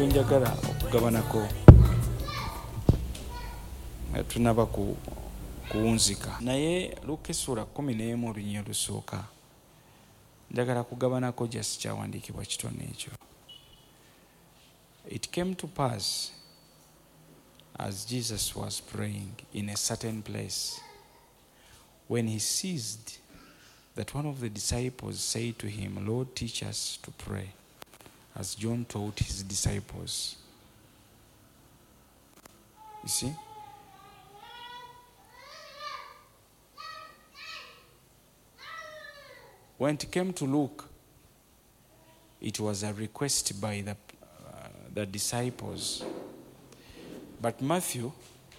gwenjagala okugabanako tunaba kuwunzika naye Luka essula 11 olunyiriri olusooka njagala kugabanako just kyawandiikibwa kitone ekyo. It came to pass as Jesus was praying in a certain place, when he ceased, that one of the disciples said to him, Lord, teach us to pray, as John taught his disciples. You see? When it came to Luke, it was a request by the disciples. But Matthew,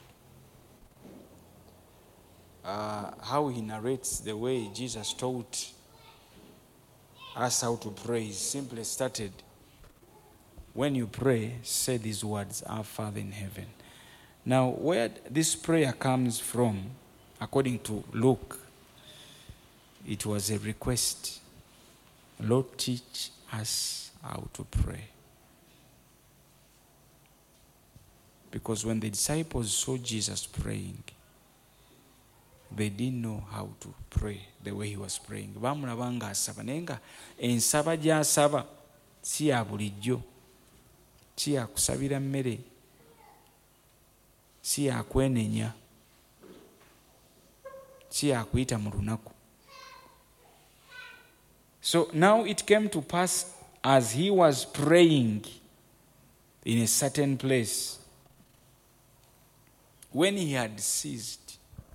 how he narrates the way Jesus taught us how to pray, he simply started, when you pray, say these words, Our Father in heaven. Now, where this prayer comes from, according to Luke, it was a request. Lord, teach us how to pray. Because when the disciples saw Jesus praying, they didn't know how to pray the way he was praying. Bamulaba nga asaba naye nga ensaba gy'asaba si ya bulijjo, si ya kusabira mmere, si ya kwenenya, si ya kuyita mu lunaku. So now it came to pass as he was praying in a certain place, when he had ceased,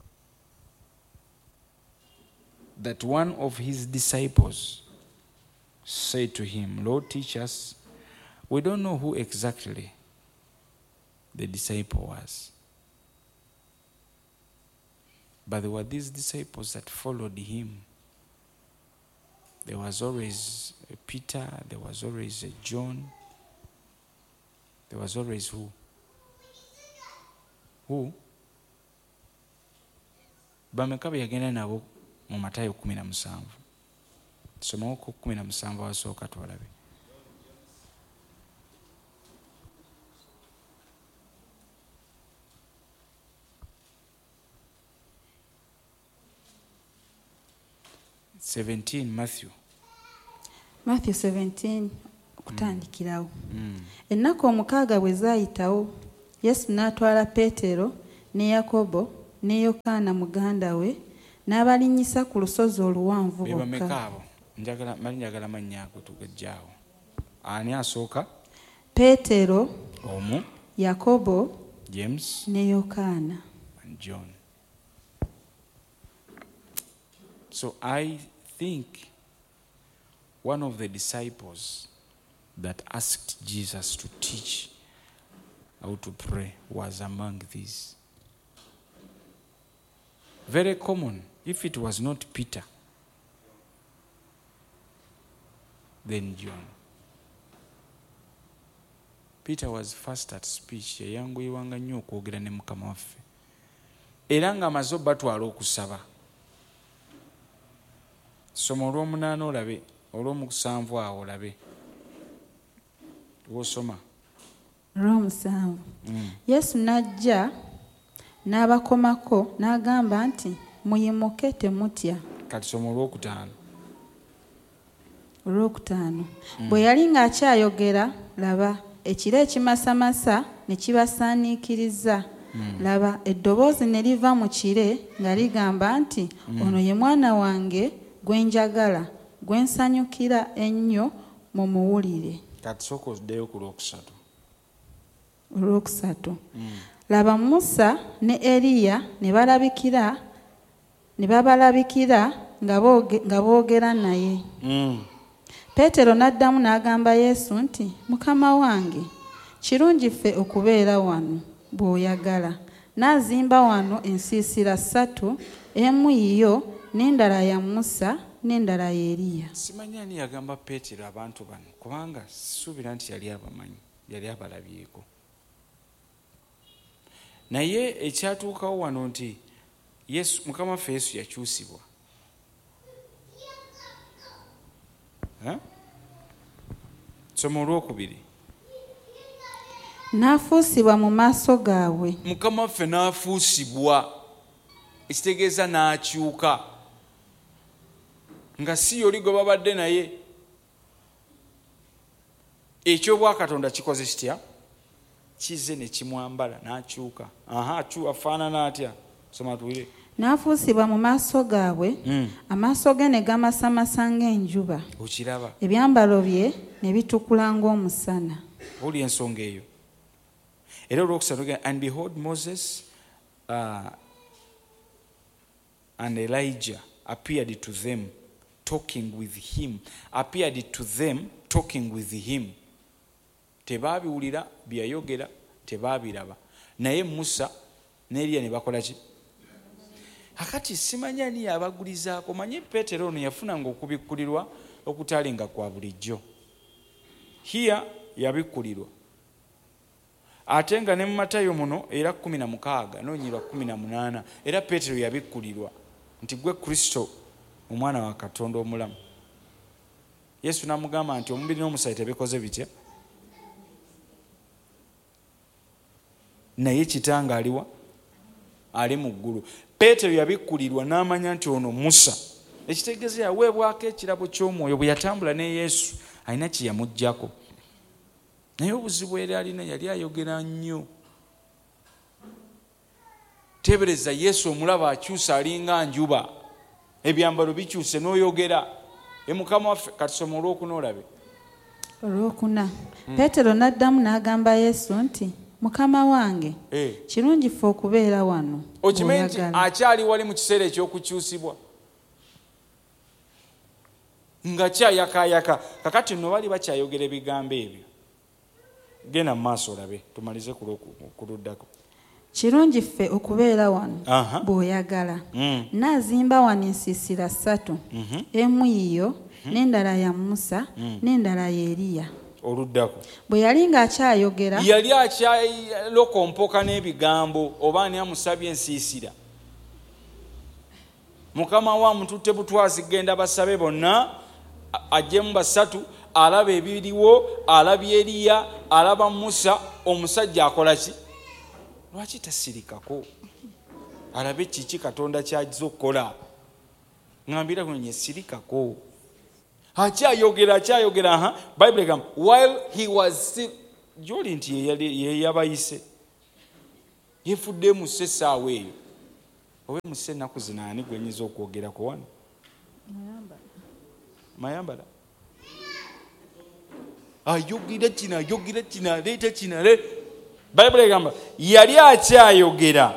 that one of his disciples said to him, Lord, teach us. We don't know who exactly the disciple was, but there were these disciples that followed him. There was always a Peter, there was always a John, there was always who? Who? Bameka be yagenda nabo mu Matayo 17. Somawo ku 17 wasooka twalabe. Matthew 17 kutandikirawo. Ennaku omukaaga bwe zaayitawo, Yesu n'atwala Peetero ne Yakobo ne Yokaana muganda we n'abalinnyisa ku lusozi oluwanvu bokka. Bameka abo? Njagala mannya ago tugajjaawo. Ani asooka? Peetero, omu, Yakobo, James ne Yokaana, and John. So I think one of the disciples that asked Jesus to teach how to pray was among these. Very common. If it was not Peter, then John. Peter was fast at speech. Yayanguyirwanga nnyo okwogera ne Mukama waffe. Era ng'amaze obatwala okusaba. Soma olw'omunaana olabe, olw'omusanvu awo olabe. Wosoma. Olw'omusanvu. Yesu n'ajja n'abakomako n'agamba nti, muyimuke temutya. Kati soma olw'okutaano. Olw'okutaano. Bwe yali ng'akyayogera, laba, ekire ekimasamasa ne kibasaaniikiriza. Laba, eddoboozi ne liva mu kire nga ligamba nti, ono ye mwana wange gwe njagala, gwe nsanyukira ennyo mumuwulire. Kati sooka oddeyo ku lwokusatu. Olwokusatu. Laba, Musa ne Eriya ne babalabikira nga boogera naye. Peetero n'addamu n'agamba Yesu nti, Mukama wange, kirungi ffe okubeera wano bw'oyagala. N'azimba wano ensiisira 3, emu yiyo n'endala ya Musa n'endala ya Eriya. Simanyi ani yagamba Peetero abantu bano, kubanga sisuubira nti yali abamanyi, yali abalabyeko. Naye ekyatuukawo wano nti Yesu, Mukama waffe Yesu yakyusibwa. Soma olwokubiri. n'afuusibwa mu maaso gaabwe. Mukama waffe n'afuusibwa, ekitegeeza n'akyuka, nga si yoli gwe babadde naye. Ekyobwakatonda kikoze kitya? Kize ne kimwambala n'akyuka. Afaanana atya? Soma tuwulire. N'afuusibwa mu maaso gaabwe, amaaso ge ne gamasamasa ng'enjuba, okiraba, ebyambalo bye ne bitukula ng'omusana. Oli ensonga eyo. Era olwokusatu, and behold, Moses and Elijah appeared to them talking with him. Appeared to them talking with him. Tebabiwulira byayogera, tebabiraba. Naye Musa ne Eliya ne bakola ki? Akati simanya ni abagulizaako. Manye Peetero ono yafunanga okubikkulirwa okutalinga kwa bulijjo. Hiya yabikkulirwa. Ate nga ne mu Matayo muno era 16 n'onyirwa 18 era Peetero yabikkulirwa nti gwe Kristo omwana wa Katonda omulamu. Yesu n'amugamba nti omubiri n'omusaayi tebikoze bitya? Naye kitanga aliwa? Ali mu ggulu. Peetero yabikkulirwa n'amanya nti ono Musa. Ekitegeeza yaweebwako ekirabo ky'omwoyo bwe yatambula ne Yesu, alina kye yamuggyako. Naye obuzibu era alina yali ayogera nnyo. Tebereza Yesu omulaba akyusa alinga njuba. Ebyambalo bikyuse n'oyogera. Mukama waffe katusoma olwokuna olabe. Olwokuna. Peetero n'addamu n'agamba Yesu nti, Mukama wange, kirungi ffe okubeera wano. Okimanyi nti akyali wali mu kiseera ekyokukyusibwa. Nga kyayakayaka. Kakati nno bali bakyayogera ebigambo ebyo. Genda mu maaso olabe, tumalize kuluddako. Kirungi ffe okubeera wano bw'oyagala. N'azimba wano ensiisira 3, emu yiyo, n'endala ya Musa, n'endala ya Eriya. Oluddako. Bwe yali ng'akyayogera, yali akyalokompoka n'ebigambo, oba ani amusabye ensiisira. Mukama wa mututte butwazi, genda basabe bonna, ajjemu 3, alaba ebiriwo, alabye Eriya, alaba Musa. Omusajja akola ki? Lwaki tasirikako? Alabe kiki Katonda ky'ajja okukola. Ngambira kwenye sirikako. Akyayogera. Bible egamba while he was still, joli nti ye yabayise. Yefudde mu essaawa eyo. Owe mu ennaku zino ani gwenyiza okwogerako wano? Mayambala. Ayogera kino, aleeta kino. Bible egamba yali akyayogera.